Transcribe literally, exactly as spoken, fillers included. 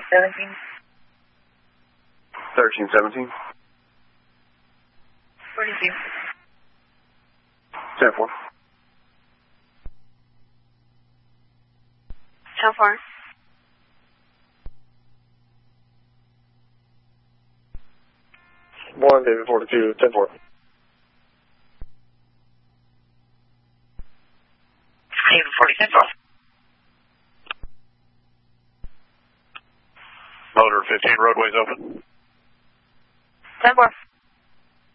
seventeen. thirteen seventeen. forty-two. ten four. How far? one, David forty-two, ten four. David forty, ten four. Motor fifteen, roadways open. ten four.